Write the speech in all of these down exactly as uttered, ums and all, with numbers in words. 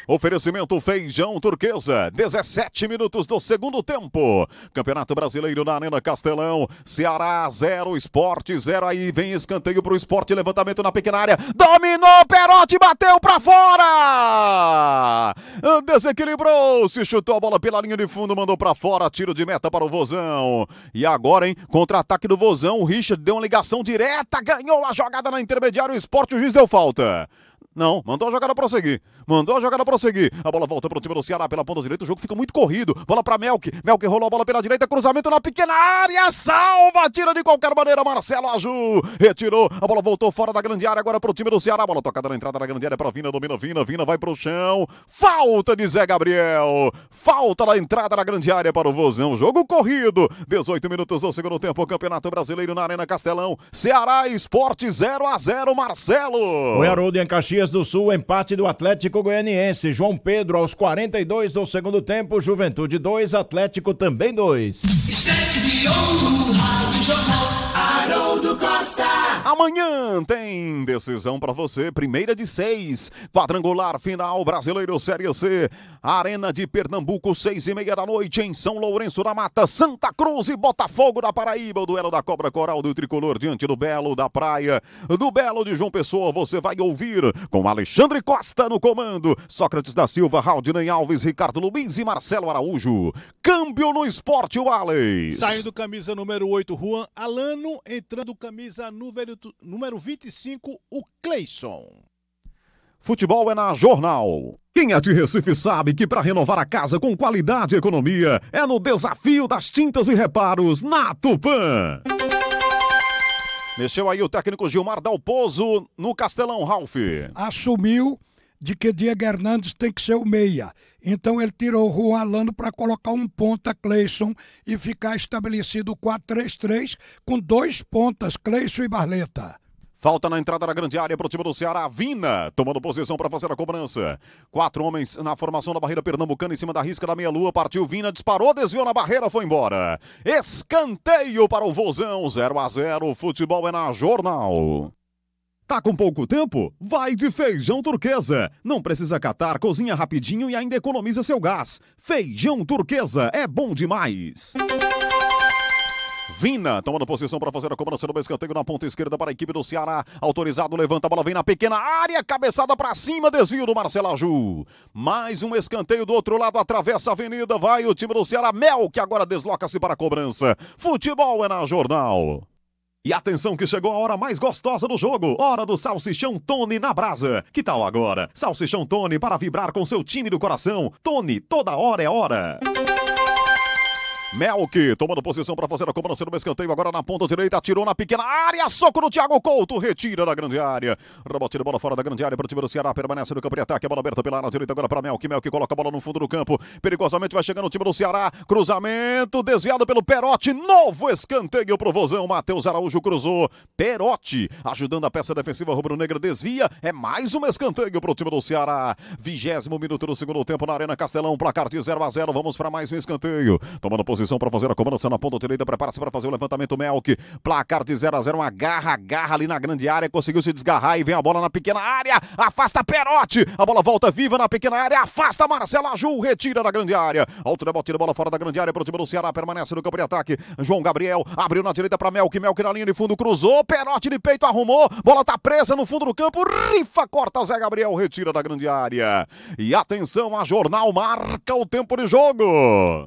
Oferecimento Feijão Turquesa, dezessete minutos do segundo tempo. Campeonato Brasileiro na Arena Castelão. Ceará zero, Sport zero. Aí vem escanteio pro Sport, levantamento na pequena área. Dominou, Perotti bateu pra fora. Desequilibrou, se chutou a bola pela linha de fundo, mandou pra fora. Tiro de meta para o Vozão. E agora, hein, contra-ataque do Vozão. O Richard deu uma ligação direta, ganhou a jogada na intermediária. O Sport, o juiz deu falta. Não, mandou a jogada prosseguir. Mandou a jogada prosseguir. A bola volta para o time do Ceará pela ponta direita. O jogo fica muito corrido. Bola para Melk. Melk rolou a bola pela direita. Cruzamento na pequena área. Salva. Tira de qualquer maneira. Marcelo Aju. Retirou. A bola voltou fora da grande área. Agora para o time do Ceará. A bola tocada na entrada da grande área para Vina. Domina Vina. Vina vai para o chão. Falta de Zé Gabriel. Falta na entrada da grande área para o Vozão. Jogo corrido. dezoito minutos do segundo tempo. Campeonato Brasileiro na Arena Castelão. Ceará Sport zero a zero. Marcelo. O Haroldo em Caxias do Sul, empate do Atlético Goianiense. João Pedro aos quarenta e dois do segundo tempo, Juventude dois, Atlético também dois. Estante de ouro, Rádio Jornal, Haroldo Costa. Amanhã tem decisão pra você, primeira de seis, quadrangular final Brasileiro Série C, Arena de Pernambuco, seis e meia da noite, em São Lourenço da Mata, Santa Cruz e Botafogo da Paraíba, o duelo da Cobra Coral do Tricolor diante do Belo da Praia, do Belo de João Pessoa, você vai ouvir com Alexandre Costa no comando, Sócrates da Silva, Raudinei Alves, Ricardo Luiz e Marcelo Araújo. Câmbio no esporte, Wallace. Saindo camisa número oito, Juan Alano, entrando camisa número, número vinte e cinco, o Cleison. Futebol é na Jornal. Quem é de Recife sabe que para renovar a casa com qualidade e economia é no Desafio das Tintas e Reparos na Tupã. Mexeu aí o técnico Gilmar Dalpozo no Castelão, Ralf. Assumiu de que Diego Hernandes tem que ser o meia. Então ele tirou o Juan Alano para colocar um ponta Cleison e ficar estabelecido o quatro três três com dois pontas, Cleison e Barleta. Falta na entrada da grande área para o time do Ceará. Vina tomando posição para fazer a cobrança. Quatro homens na formação da barreira pernambucana em cima da risca da meia-lua. Partiu Vina, disparou, desviou na barreira, foi embora. Escanteio para o Vozão. zero a zero. Futebol é na Jornal. Tá com pouco tempo? Vai de Feijão Turquesa. Não precisa catar, cozinha rapidinho e ainda economiza seu gás. Feijão Turquesa é bom demais. Vina tomando posição para fazer a cobrança do escanteio na ponta esquerda para a equipe do Ceará. Autorizado, levanta a bola, vem na pequena área, cabeçada para cima, desvio do Marcelo Aju. Mais um escanteio do outro lado, atravessa a avenida, vai o time do Ceará. Mel, que agora desloca-se para a cobrança. Futebol é na Jornal. E atenção que chegou a hora mais gostosa do jogo, hora do Salsichão Tony na brasa. Que tal agora? Salsichão Tony para vibrar com seu time do coração. Tony, toda hora é hora. Melk tomando posição para fazer a cobrança do escanteio agora na ponta direita, atirou na pequena área, soco no Thiago Couto, retira da grande área, rebote de bola fora da grande área para o time do Ceará, permanece no campo de ataque, a bola aberta pela área direita agora para Melk, Melk coloca a bola no fundo do campo, perigosamente vai chegando o time do Ceará, cruzamento, desviado pelo Perotti, novo escanteio pro Vozão, Matheus Araújo cruzou, Perotti ajudando a peça defensiva rubro-negra, desvia, é mais um escanteio pro time do Ceará, vigésimo minuto do segundo tempo na Arena Castelão, placar de zero a zero, vamos para mais um escanteio, tomando posição para fazer a cobrança na ponta direita, prepara-se para fazer o levantamento Melk, placar de zero a zero, uma garra, garra ali na grande área, conseguiu se desgarrar e vem a bola na pequena área, afasta Perotti, a bola volta viva na pequena área, afasta Marcelo Aju, retira da grande área, alto rebote de bola fora da grande área para o time do Ceará, permanece no campo de ataque, João Gabriel, abriu na direita para Melk, Melk na linha de fundo, cruzou, Perotti de peito, arrumou, bola tá presa no fundo do campo, rifa, corta Zé Gabriel, retira da grande área, e atenção, a Jornal marca o tempo de jogo.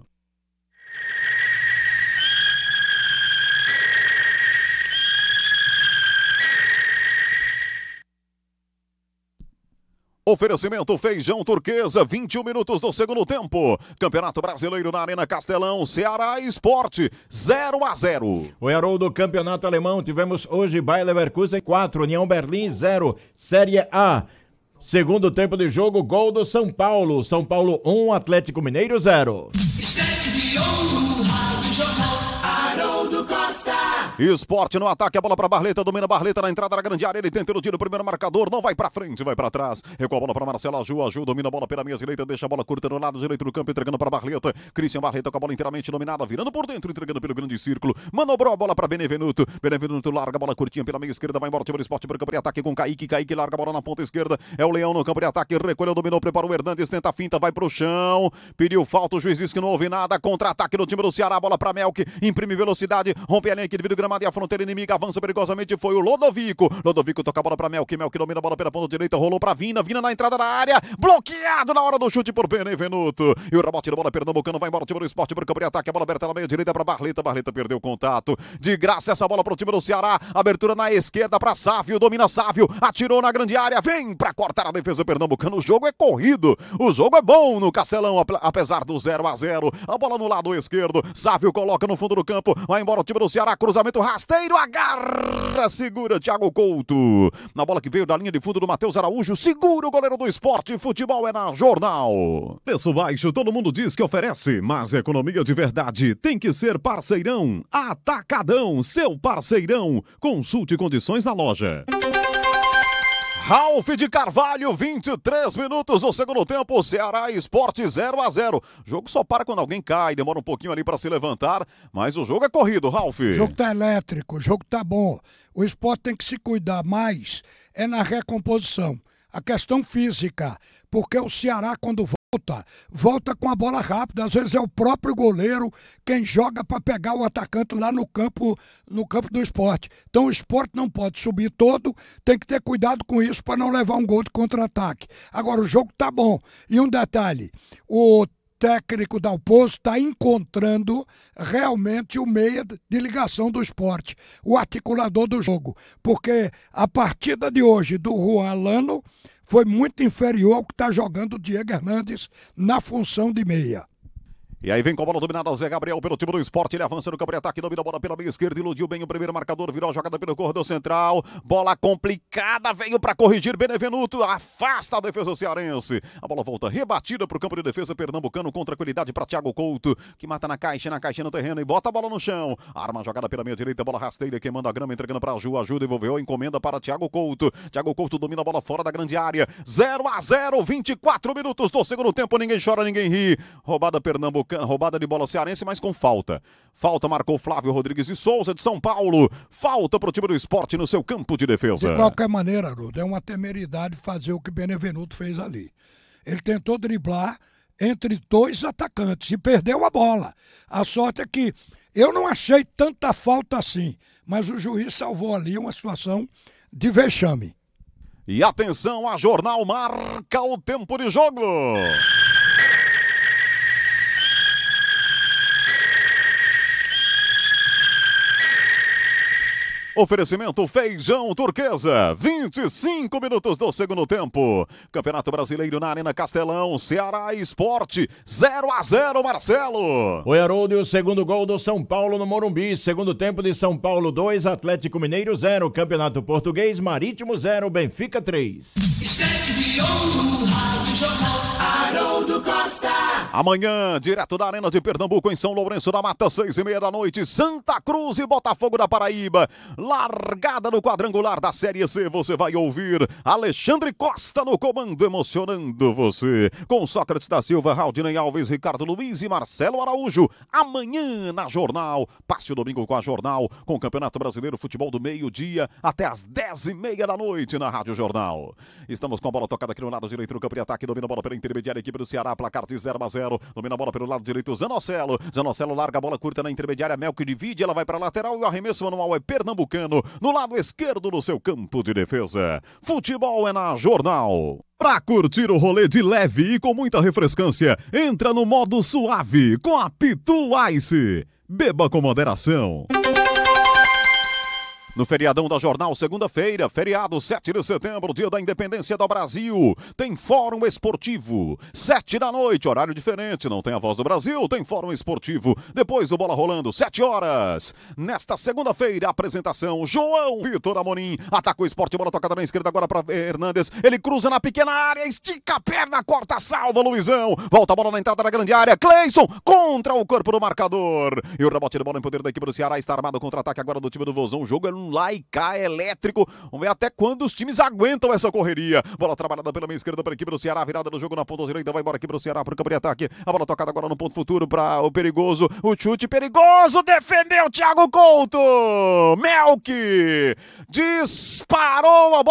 Oferecimento Feijão Turquesa, vinte e um minutos do segundo tempo. Campeonato Brasileiro na Arena Castelão, Ceará Esporte, zero a zero. O Haroldo, Campeonato Alemão, tivemos hoje Bayer Leverkusen quatro, União Berlim zero, Série A. Segundo tempo de jogo, gol do São Paulo. São Paulo um, Atlético Mineiro zero. Estante de ouro, Rádio Jornal, Haroldo Costa. Esporte no ataque, a bola para Barleta, domina Barleta na entrada da grande área, ele tenta iludir o primeiro marcador, não vai para frente, vai para trás, recua a bola para Marcelo Aju, Aju domina a bola pela meia direita, deixa a bola curta no lado direito do campo, entregando para Barleta, Christian Barleta com a bola inteiramente dominada, virando por dentro, entregando pelo grande círculo, manobrou a bola para Benevenuto, Benevenuto larga a bola curtinha pela meia esquerda, vai embora o time do Esporte para o campo de ataque com Kaique, Kaique larga a bola na ponta esquerda, é o Leão no campo de ataque, recolheu, dominou, preparou o Hernandes, tenta a finta, vai pro chão, pediu falta, o juiz disse que não houve nada, contra-ataque no time do Ceará, a bola para Melk, imprime velocidade, rompe a linha aqui, divide o gramado e a fronteira inimiga, avança perigosamente, foi o Lodovico, Lodovico toca a bola para Melk, Melk domina a bola pela ponta direita, rolou para Vina, Vina na entrada da área, bloqueado na hora do chute por Benevenuto, e o rebote da bola pernambucano, vai embora o time do Esporte para o campo de ataque, a bola aberta na meia direita para Barleta, Barleta perdeu o contato, de graça essa bola para o time do Ceará, abertura na esquerda para Sávio, domina Sávio, atirou na grande área, vem para cortar a defesa pernambucana, o jogo é corrido, o jogo é bom no Castelão, apesar do zero a zero, a bola no lado esquerdo, Sávio coloca no fundo do campo, vai embora o time do Ceará, cruzamento rasteiro, agarra, segura Thiago Couto, na bola que veio da linha de fundo do Matheus Araújo, segura o goleiro do Esporte, futebol é na Jornal. Preço baixo, todo mundo diz que oferece, mas economia de verdade tem que ser parceirão, Atacadão, seu parceirão, consulte condições na loja. Ralf de Carvalho, vinte e três minutos do segundo tempo, Ceará Esporte zero a zero. O jogo só para quando alguém cai, demora um pouquinho ali para se levantar, mas o jogo é corrido, Ralf. O jogo tá elétrico, o jogo tá bom. O Esporte tem que se cuidar mais, é na recomposição. A questão física, porque o Ceará quando volta, volta com a bola rápida, às vezes é o próprio goleiro quem joga para pegar o atacante lá no campo, no campo do Esporte. Então o Esporte não pode subir todo, tem que ter cuidado com isso para não levar um gol de contra-ataque. Agora o jogo tá bom. E um detalhe, o técnico Dalpozo está encontrando realmente o meia de ligação do Esporte, o articulador do jogo, porque a partida de hoje do Juan Alano foi muito inferior ao que está jogando o Diego Hernandes na função de meia. E aí vem com a bola dominada, Zé Gabriel pelo time do Esporte, ele avança no campo de ataque, domina a bola pela meia esquerda, iludiu bem o primeiro marcador, virou a jogada pelo corredor central, bola complicada, veio para corrigir Benevenuto, afasta a defesa cearense, a bola volta rebatida para o campo de defesa pernambucano, com tranquilidade para Thiago Couto, que mata na caixa, na caixa no terreno e bota a bola no chão, arma a jogada pela meia direita, bola rasteira, queimando a grama, entregando para Ju, Ju devolveu, encomenda para Thiago Couto, Thiago Couto domina a bola fora da grande área, zero a zero, vinte e quatro minutos do segundo tempo, ninguém chora, ninguém ri, roubada pernambucana, roubada de bola cearense, mas com falta. Falta marcou Flávio Rodrigues de Souza de São Paulo. Falta para o time do Esporte no seu campo de defesa. De qualquer maneira, Haroldo, é uma temeridade fazer o que Benevenuto fez ali. Ele tentou driblar entre dois atacantes e perdeu a bola. A sorte é que eu não achei tanta falta assim, mas o juiz salvou ali uma situação de vexame. E atenção, a Jornal marca o tempo de jogo. Oferecimento Feijão Turquesa, vinte e cinco minutos do segundo tempo. Campeonato Brasileiro na Arena Castelão, Ceará Esporte, zero a zero, Marcelo. Oi, Haroldo, e o segundo gol do São Paulo no Morumbi. Segundo tempo de São Paulo dois, Atlético Mineiro zero. Campeonato Português, Marítimo zero, Benfica três. Estante de ouro, Rádio Jornal, Haroldo Costa. Amanhã, direto da Arena de Pernambuco, em São Lourenço da Mata, seis e meia da noite, Santa Cruz e Botafogo da Paraíba. Largada no quadrangular da Série C, você vai ouvir Alexandre Costa no comando, emocionando você. Com Sócrates da Silva, Raudinei Alves, Ricardo Luiz e Marcelo Araújo. Amanhã na Jornal, passe o domingo com a Jornal, com o Campeonato Brasileiro Futebol do meio-dia até as dez e meia da noite na Rádio Jornal. Estamos com a bola tocada aqui no lado direito do campo de ataque, domina a bola pela intermediária, equipe do Ceará, placar de zero a zero. Domina a bola pelo lado direito, Zanocelo. Zanocelo larga a bola curta na intermediária, Melk divide, ela vai para a lateral e o arremesso manual é Pernambucano. No lado esquerdo do seu campo de defesa. Futebol é na Jornal. Pra curtir o rolê de leve e com muita refrescância, entra no modo suave com a Pitu Ice. Beba com moderação. No feriadão da Jornal, segunda-feira, feriado sete de setembro, dia da independência do Brasil. Tem Fórum Esportivo, sete da noite, horário diferente. Não tem a Voz do Brasil, tem Fórum Esportivo. Depois o Bola Rolando, sete horas. Nesta segunda-feira, apresentação, João Vitor Amorim. Ataca o Esporte, bola tocada na esquerda agora para Hernandes. Ele cruza na pequena área, estica a perna, corta, salva, Luizão. Volta a bola na entrada da grande área. Cleison contra o corpo do marcador. E o rebote de bola em poder da equipe do Ceará está armado, contra-ataque agora do time do Vozão. O jogo é um lá e cá elétrico. Vamos ver até quando os times aguentam essa correria. Bola trabalhada pela minha esquerda para a equipe do Ceará. Virada do jogo na ponta direita. Vai embora aqui para o Ceará para o campo de ataque. A bola tocada agora no ponto futuro para o perigoso. O chute perigoso. Defendeu o Thiago Couto. Melk disparou a bola.